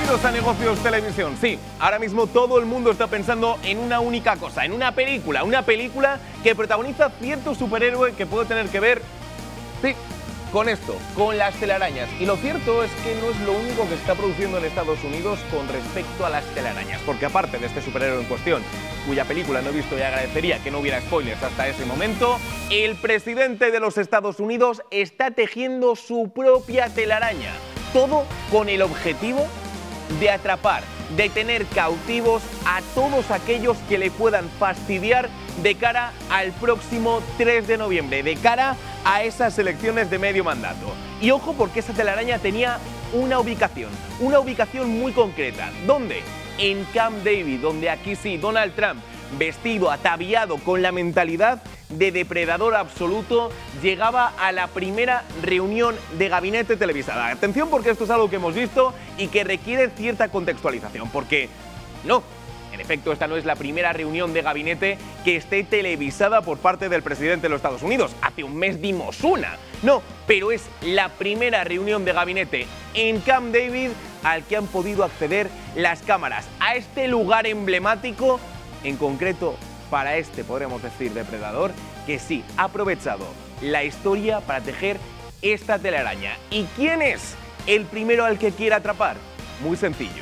Bienvenidos a Negocios Televisión. Sí, ahora mismo todo el mundo está pensando en una única cosa, en una película que protagoniza cierto superhéroe que puede tener que ver, sí, con esto, con las telarañas. Y lo cierto es que no es lo único que se está produciendo en Estados Unidos con respecto a las telarañas, porque aparte de este superhéroe en cuestión, cuya película no he visto y agradecería que no hubiera spoilers hasta ese momento, el presidente de los Estados Unidos está tejiendo su propia telaraña. Todo con el objetivo de atrapar, de tener cautivos a todos aquellos que le puedan fastidiar de cara al próximo 3 de noviembre, de cara a esas elecciones de medio mandato. Y ojo, porque esa telaraña tenía una ubicación muy concreta. ¿Dónde? En Camp David, donde aquí sí, Donald Trump, vestido, ataviado, con la mentalidad de depredador absoluto, llegaba a la primera reunión de gabinete televisada. Atención, porque esto es algo que hemos visto y que requiere cierta contextualización, porque no, en efecto, esta no es la primera reunión de gabinete que esté televisada por parte del presidente de los Estados Unidos. Hace un mes dimos una. No, pero es la primera reunión de gabinete en Camp David al que han podido acceder las cámaras, a este lugar emblemático, en concreto para este, podríamos decir, depredador, que sí ha aprovechado la historia para tejer esta telaraña. ¿Y quién es el primero al que quiere atrapar? Muy sencillo,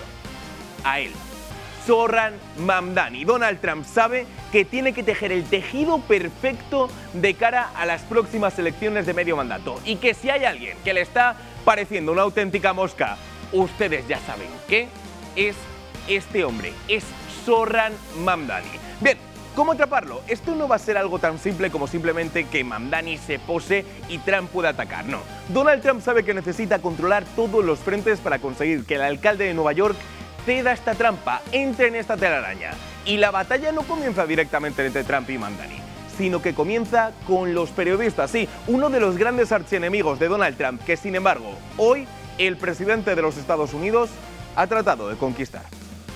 a él, Zohran Mamdani. Donald Trump sabe que tiene que tejer el tejido perfecto de cara a las próximas elecciones de medio mandato, y que si hay alguien que le está pareciendo una auténtica mosca, ustedes ya saben qué es este hombre, es Zohran Mamdani. Bien, ¿cómo atraparlo? Esto no va a ser algo tan simple como simplemente que Mamdani se pose y Trump pueda atacar, no. Donald Trump sabe que necesita controlar todos los frentes para conseguir que el alcalde de Nueva York ceda esta trampa, entre en esta telaraña. Y la batalla no comienza directamente entre Trump y Mamdani, sino que comienza con los periodistas, sí, uno de los grandes archienemigos de Donald Trump, que sin embargo, hoy el presidente de los Estados Unidos ha tratado de conquistar.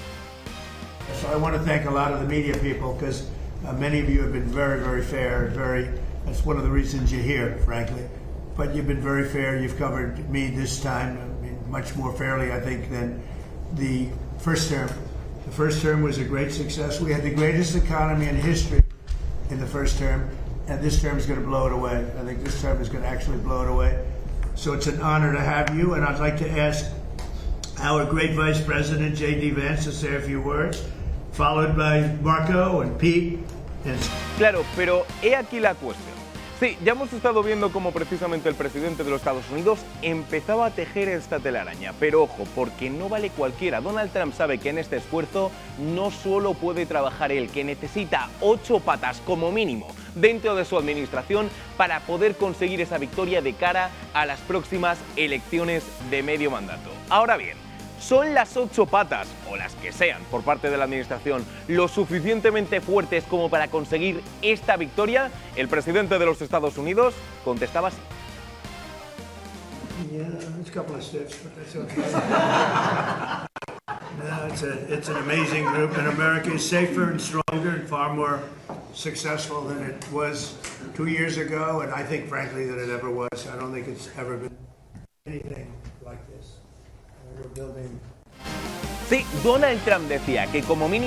So I want to thank a lot of the media people, because many of you have been very, very fair. That's one of the reasons you're here, frankly. But you've been very fair. You've covered me this time, I mean, much more fairly, I think, than the first term. The first term was a great success. We had the greatest economy in history in the first term, and this term is going to blow it away. I think this term is going to actually blow it away. So it's an honor to have you, and I'd like to ask our great Vice President, J.D. Vance, to say a few words, followed by Marco and Pete. Claro, pero he aquí la cuestión. Sí, ya hemos estado viendo cómo precisamente el presidente de los Estados Unidos empezaba a tejer esta telaraña, pero ojo, porque no vale cualquiera. Donald Trump sabe que en este esfuerzo no solo puede trabajar él, que necesita 8 patas como mínimo dentro de su administración para poder conseguir esa victoria de cara a las próximas elecciones de medio mandato. Ahora bien, ¿son las 8 patas, o las que sean, por parte de la administración, lo suficientemente fuertes como para conseguir esta victoria? El presidente de los Estados Unidos contestaba así. Yeah, it's a couple of steps, but that's okay. No, it's an amazing group, and America is safer and stronger and far more successful than it was 2 years ago, and I think, frankly, that it ever was. I don't think it's ever been anything like this. Sí, Donald Trump decía que como mínimo